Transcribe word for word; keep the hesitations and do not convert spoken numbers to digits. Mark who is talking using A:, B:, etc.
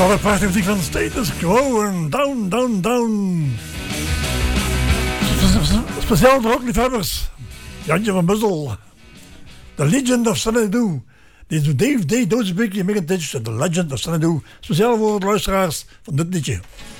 A: Alle prachtige muziek van Status Quo en Down, Down, Down. Speciaal voor rockliefhebbers. Jantje van Bussel. The Legend of Xanadu. Dit is Dave Day, Dozebik, Megan Ditch, The Legend of Xanadu. Speciaal voor de luisteraars van dit liedje.